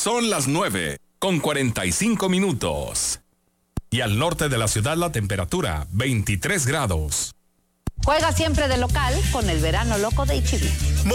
Son las 9:45. Y al norte de la ciudad la temperatura 23 grados. Juega siempre de local con el verano loco de H-E-B.